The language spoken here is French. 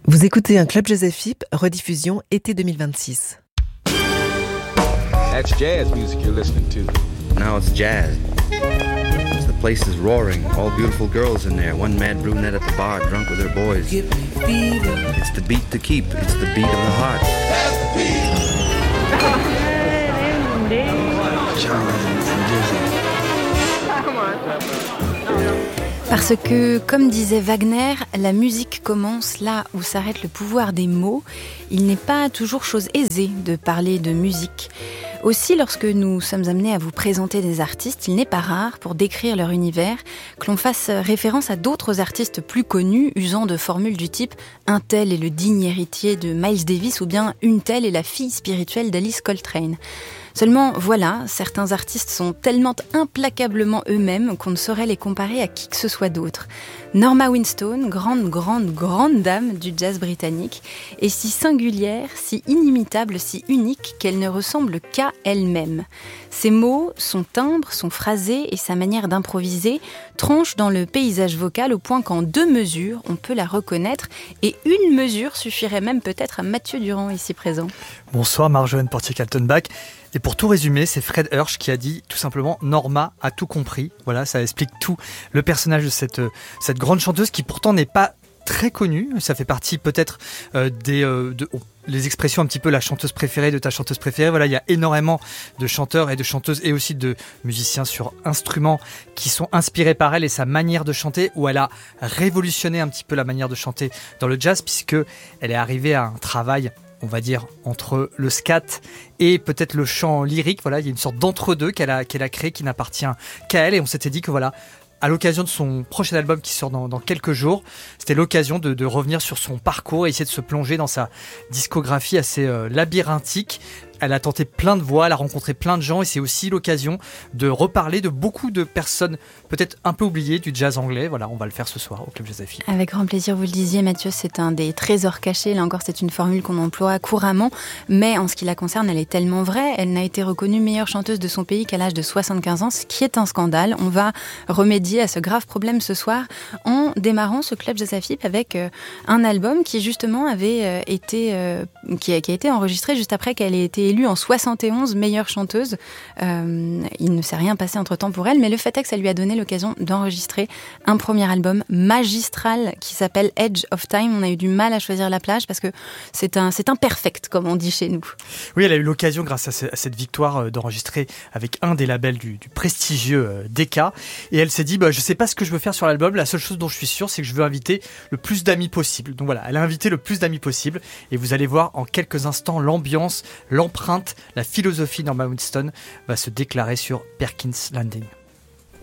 Vous écoutez un Club Jazz FIP, rediffusion été 2026. That's jazz music you're listening to. Now it's jazz. The place is roaring. All beautiful girls in there. One mad brunette at the bar, drunk with her boys. It's the beat to keep. It's the beat of the heart. Parce que, comme disait Wagner, la musique commence là où s'arrête le pouvoir des mots. Il n'est pas toujours chose aisée de parler de musique. Aussi, lorsque nous sommes amenés à vous présenter des artistes, il n'est pas rare, pour décrire leur univers, que l'on fasse référence à d'autres artistes plus connus, usant de formules du type « un tel est le digne héritier de Miles Davis » ou bien « une telle est la fille spirituelle d'Alice Coltrane ». Seulement, voilà, certains artistes sont tellement implacablement eux-mêmes qu'on ne saurait les comparer à qui que ce soit d'autre. Norma Winstone, grande dame du jazz britannique, est si singulière, si inimitable, si unique qu'elle ne ressemble qu'à elle-même. Ses mots, son timbre, son phrasé et sa manière d'improviser tranchent dans le paysage vocal au point qu'en 2 mesures, on peut la reconnaître, et 1 mesure suffirait même peut-être à Mathieu Durand ici présent. Bonsoir Marjolaine Portier-Kaltenbach. Et pour tout résumer, c'est Fred Hirsch qui a dit tout simplement « Norma a tout compris ». Voilà, ça explique tout le personnage de cette grande chanteuse qui pourtant n'est pas très connue. Ça fait partie peut-être les expressions un petit peu la chanteuse préférée de ta chanteuse préférée. Voilà, il y a énormément de chanteurs et de chanteuses et aussi de musiciens sur instruments qui sont inspirés par elle et sa manière de chanter, où elle a révolutionné un petit peu la manière de chanter dans le jazz, puisque elle est arrivée à un travail, on va dire, entre le scat et peut-être le chant lyrique. Voilà, il y a une sorte d'entre-deux qu'elle a créé qui n'appartient qu'à elle, et on s'était dit que voilà, à l'occasion de son prochain album qui sort dans quelques jours, c'était l'occasion de revenir sur son parcours et essayer de se plonger dans sa discographie assez labyrinthique. Elle a tenté plein de voix, elle a rencontré plein de gens, et c'est aussi l'occasion de reparler de beaucoup de personnes peut-être un peu oubliées du jazz anglais. Voilà, on va le faire ce soir au Club Jazz FIP. Avec grand plaisir, vous le disiez Mathieu, c'est un des trésors cachés. Là encore, c'est une formule qu'on emploie couramment, mais en ce qui la concerne, elle est tellement vraie. Elle n'a été reconnue meilleure chanteuse de son pays qu'à l'âge de 75 ans, ce qui est un scandale. On va remédier à ce grave problème ce soir en démarrant ce Club Jazz FIP avec un album qui justement avait qui a été enregistré juste après qu'elle ait été élue en 71 meilleure chanteuse. Il ne s'est rien passé entre-temps pour elle, mais le fait est que ça lui a donné l'occasion d'enregistrer un premier album magistral qui s'appelle Edge of Time. On a eu du mal à choisir la plage parce que c'est un perfect, comme on dit chez nous. Oui, elle a eu l'occasion, grâce à cette victoire, d'enregistrer avec un des labels du prestigieux Decca. Et elle s'est dit, je ne sais pas ce que je veux faire sur l'album. La seule chose dont je suis sûre, c'est que je veux inviter le plus d'amis possible. Donc voilà, elle a invité le plus d'amis possible. Et vous allez voir en quelques instants l'ambiance, l'empreinte, la philosophie Norma Winstone va se déclarer sur Perkins Landing.